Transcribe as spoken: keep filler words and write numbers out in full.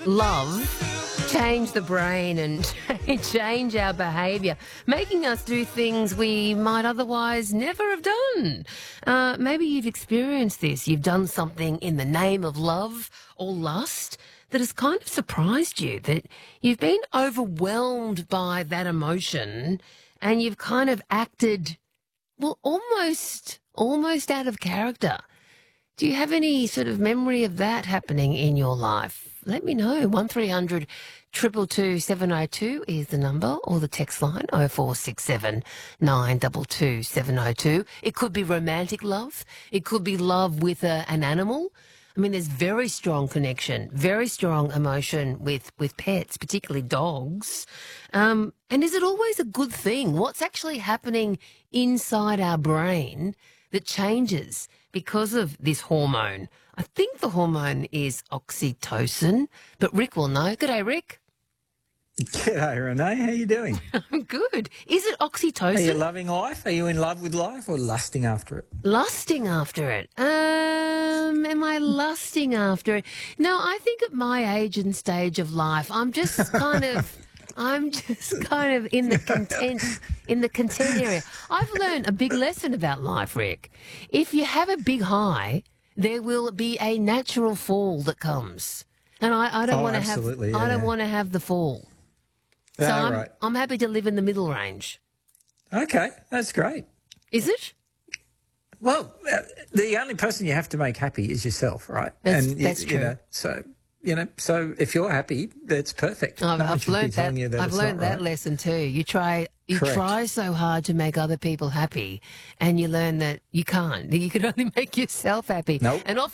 love change the brain and change our behaviour, making us do things we might otherwise never have done. Uh, maybe you've experienced this. You've done something in the name of love or lust that has kind of surprised you, that you've been overwhelmed by that emotion and you've kind of acted, well, almost, almost out of character. Do you have any sort of memory of that happening in your life? Let me know. one three hundred two two two seven oh two is the number, or the text line oh four six seven nine two two seven oh two. It could be romantic love. It could be love with a, an animal. I mean, there's very strong connection, very strong emotion with, with pets, particularly dogs. Um, and is it always a good thing? What's actually happening inside our brain that changes because of this hormone? I think the hormone is oxytocin, but Rick will know. G'day, Rick. G'day, Renee. How you doing? I'm good. Is it oxytocin? Are you loving life? Are you in love with life or lusting after it? Lusting after it. Um, am I lusting after it? No, I think at my age and stage of life, I'm just kind of... I'm just kind of in the content in the content area. I've learned a big lesson about life, Rick. If you have a big high, there will be a natural fall that comes, and I, I don't Oh, want to have. absolutely, I yeah, don't yeah. want to have the fall. So Ah, I'm right. I'm happy to live in the middle range. Okay, that's great. Is it? Well, uh, the only person you have to make happy is yourself, right? That's- and you- that's you true. know, so you know, so if you're happy, that's perfect. I've, No one I've should be learned that. telling you that I've it's learned not that right. lesson too. You try, you Correct. try so hard to make other people happy, and you learn that you can't. You can only make yourself happy. Nope. And